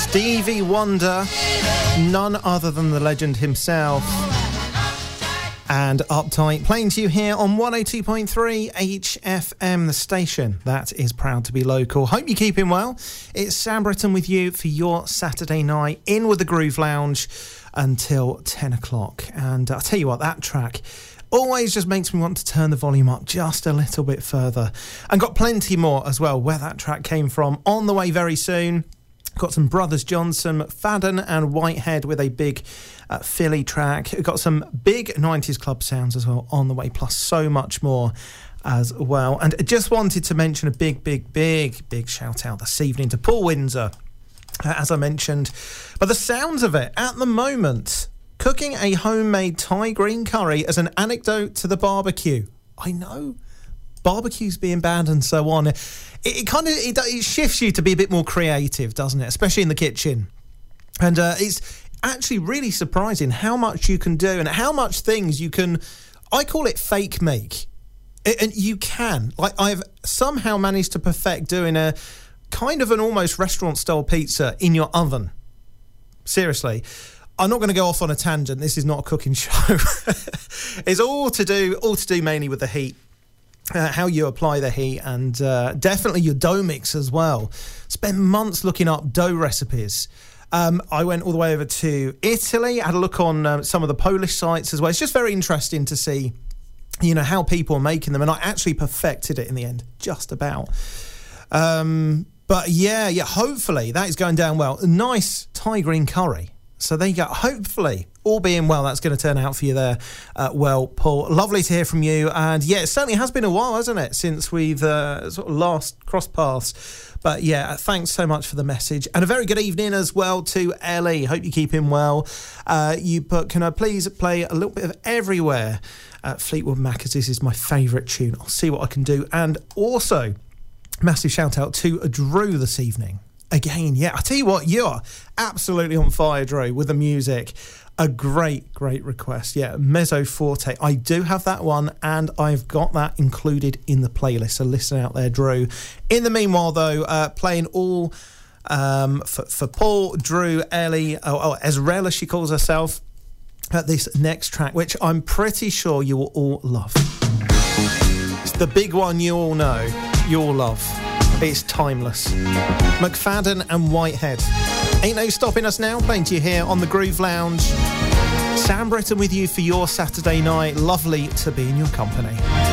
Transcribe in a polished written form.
Stevie Wonder, none other than the legend himself, and Uptight, playing to you here on 102.3 HFM, the station that is proud to be local. Hope you're keeping well. It's Sam Britton with you for your Saturday night in with the Groove Lounge until 10 o'clock. And I'll tell you what, that track always just makes me want to turn the volume up just a little bit further. And got plenty more as well where that track came from on the way very soon. Got some Brothers Johnson, Fadden and Whitehead with a big Philly track. Got some big 90s club sounds as well on the way, plus so much more as well. And I just wanted to mention a big shout out this evening to Paul Windsor, as I mentioned. But the sounds of it at the moment, cooking a homemade Thai green curry as an anecdote to the barbecue. I know, barbecues being banned and so on. It shifts you to be a bit more creative, doesn't it? Especially in the kitchen. And it's actually really surprising how much you can do and how much things you can, I call it fake make. And you can. Like, I've somehow managed to perfect doing a kind of an almost restaurant-style pizza in your oven. Seriously. I'm not going to go off on a tangent. This is not a cooking show. It's all to do mainly with the heat. How you apply the heat, and definitely your dough mix as well. Spent months looking up dough recipes. I went all the way over to Italy, had a look on some of the Polish sites as well. It's just very interesting to see, you know, how people are making them, and I actually perfected it in the end, just about. But yeah, hopefully that is going down well. Nice Thai green curry. So there you go. Hopefully, all being well, that's going to turn out for you there. Well, Paul, lovely to hear from you. And yeah, it certainly has been a while, hasn't it, since we've sort of last crossed paths. But yeah, thanks so much for the message. And a very good evening as well to Ellie. Hope you're keeping well. You put, can I please play a little bit of Everywhere? Fleetwood Mac, as this is my favourite tune. I'll see what I can do. And also, massive shout out to Drew this evening. Again, yeah, I tell you what, you're absolutely on fire, Drew, with the music. A great request. Yeah, Mezzo Forte. I do have that one, and I've got that included in the playlist. So listen out there, Drew. In the meanwhile, though, playing all for Paul, Drew, Ellie, Ezrel, as she calls herself, at this next track, which I'm pretty sure you will all love. It's the big one you all know, you all love. It's timeless. McFadden and Whitehead. Ain't no stopping us now, playing to you here on the Groove Lounge. Sam Britton with you for your Saturday night. Lovely to be in your company.